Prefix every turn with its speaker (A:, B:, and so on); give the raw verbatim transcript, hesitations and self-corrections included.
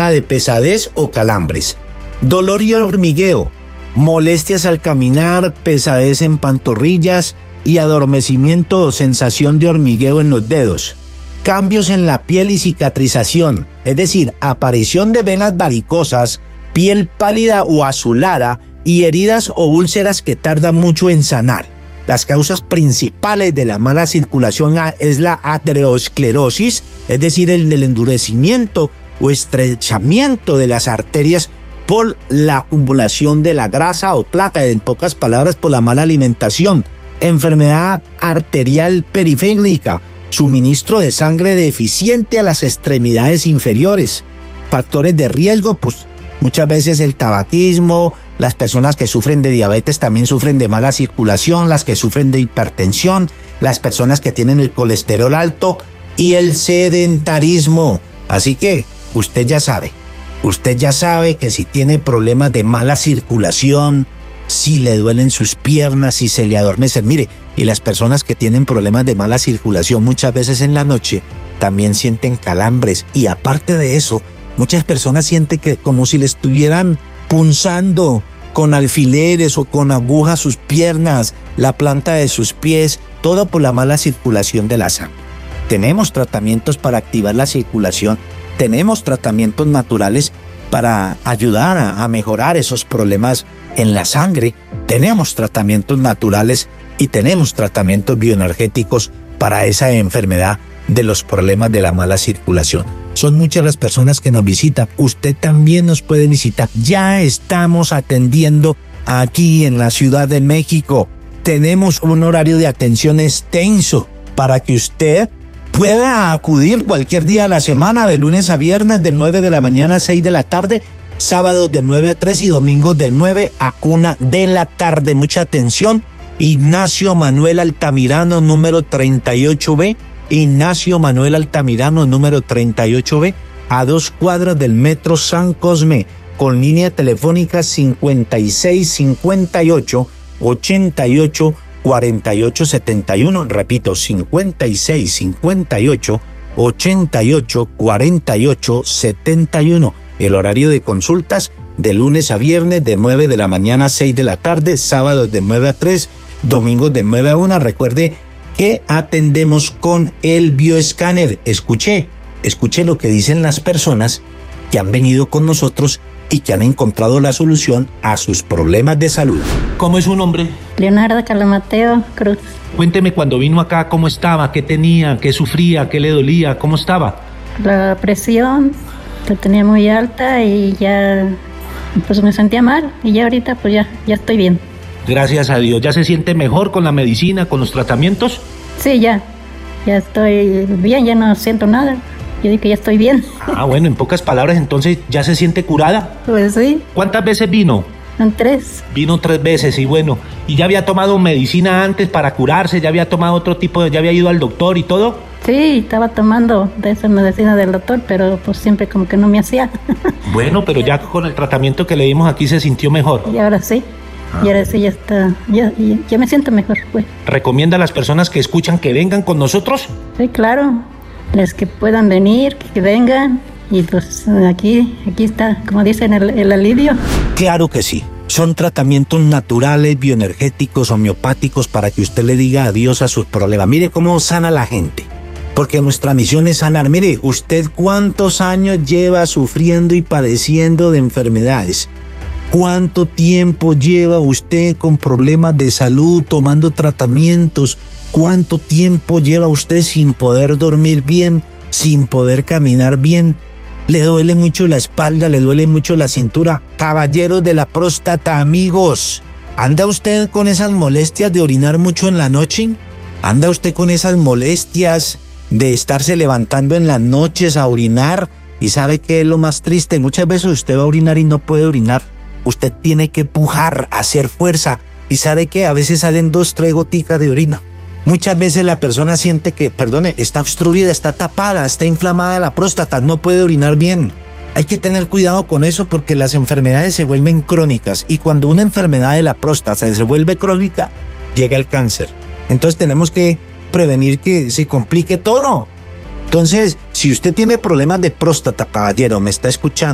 A: acompañada de pesadez o calambres. Dolor y hormigueo, molestias al caminar, pesadez en pantorrillas y adormecimiento o sensación de hormigueo en los dedos. Cambios en la piel y cicatrización, es decir, aparición de venas varicosas, piel pálida o azulada y heridas o úlceras que tardan mucho en sanar. Las causas principales de la mala circulación es la aterosclerosis, es decir, el del endurecimiento o estrechamiento de las arterias por la acumulación de la grasa o placa, en pocas palabras, por la mala alimentación. Enfermedad arterial periférica, suministro de sangre deficiente a las extremidades inferiores. Factores de riesgo, pues muchas veces el tabaquismo, las personas que sufren de diabetes también sufren de mala circulación, las que sufren de hipertensión, las personas que tienen el colesterol alto y el sedentarismo. Así que usted ya sabe, usted ya sabe que si tiene problemas de mala circulación, si le duelen sus piernas, si se le adormecen, mire, y las personas que tienen problemas de mala circulación muchas veces en la noche también sienten calambres, y aparte de eso, muchas personas sienten que como si le estuvieran punzando con alfileres o con agujas sus piernas, la planta de sus pies, todo por la mala circulación de la sangre. Tenemos tratamientos para activar la circulación, tenemos tratamientos naturales para ayudar a, a mejorar esos problemas en la sangre, tenemos tratamientos naturales y tenemos tratamientos bioenergéticos para esa enfermedad de los problemas de la mala circulación. Son muchas las personas que nos visitan. Usted también nos puede visitar. Ya estamos atendiendo aquí en la Ciudad de México. Tenemos un horario de atención extenso para que usted pueda acudir cualquier día a la semana, de lunes a viernes, de nueve de la mañana a seis de la tarde, sábados de nueve a tres y domingos de nueve a una de la tarde. Mucha atención. Ignacio Manuel Altamirano, número treinta y ocho B. Ignacio Manuel Altamirano, número treinta y ocho B, a dos cuadras del Metro San Cosme, con línea telefónica cincuenta y seis cincuenta y ocho ochenta y ocho cuarenta y ocho setenta y uno. Repito, cincuenta y seis cincuenta y ocho ochenta y ocho cuarenta y ocho setenta y uno. El horario de consultas de lunes a viernes de nueve de la mañana a seis de la tarde, sábados de nueve a tres, domingos de nueve a una. Recuerde que atendemos con el bioescáner. Escuché, escuché lo que dicen las personas que han venido con nosotros y que han encontrado la solución a sus problemas de salud. ¿Cómo es su nombre?
B: Leonardo Calamateo Cruz.
C: Cuénteme, cuando vino acá, ¿cómo estaba? ¿Qué tenía? ¿Qué sufría? ¿Qué le dolía? ¿Cómo estaba?
B: La presión la tenía muy alta y ya pues me sentía mal, y ya ahorita pues ya, ya estoy bien.
C: Gracias a Dios. ¿Ya se siente mejor con la medicina, con los tratamientos?
B: Sí, ya. Ya estoy bien, ya no siento nada. Yo digo que ya estoy bien.
C: Ah, bueno, en pocas palabras, entonces, ¿ya se siente curada?
B: Pues sí.
C: ¿Cuántas veces vino?
B: En tres.
C: Vino tres veces, y bueno. ¿Y ya había tomado medicina antes para curarse? ¿Ya había tomado otro tipo de... ya había ido al doctor y todo?
B: Sí, estaba tomando de esa medicina del doctor, pero pues siempre como que no me hacía.
C: Bueno, pero ya con el tratamiento que le dimos aquí se sintió mejor.
B: Y ahora sí. Y ahora sí ya está, ya, ya, ya me siento mejor, pues.
C: ¿Recomienda a las personas que escuchan que vengan con nosotros?
B: Sí, claro. Las que puedan venir, que vengan. Y pues aquí, aquí está, como dicen, el, el alivio.
A: Claro que sí. Son tratamientos naturales, bioenergéticos, homeopáticos, para que usted le diga adiós a sus problemas. Mire cómo sana la gente. Porque nuestra misión es sanar. Mire, ¿usted cuántos años lleva sufriendo y padeciendo de enfermedades? ¿Cuánto tiempo lleva usted con problemas de salud, tomando tratamientos? ¿Cuánto tiempo lleva usted sin poder dormir bien, sin poder caminar bien? ¿Le duele mucho la espalda? ¿Le duele mucho la cintura? Caballeros de la próstata, amigos, ¿anda usted con esas molestias de orinar mucho en la noche? ¿Anda usted con esas molestias de estarse levantando en las noches a orinar? ¿Y sabe qué es lo más triste? Muchas veces usted va a orinar y no puede orinar. Usted tiene que pujar, hacer fuerza. ¿Y sabe qué? A veces salen dos, tres goticas de orina. Muchas veces la persona siente que, perdone, está obstruida, está tapada, está inflamada la próstata, no puede orinar bien. Hay que tener cuidado con eso, porque las enfermedades se vuelven crónicas, y cuando una enfermedad de la próstata se vuelve crónica, llega el cáncer. Entonces tenemos que prevenir que se complique todo. Entonces, si usted tiene problemas de próstata, caballero, me está escuchando,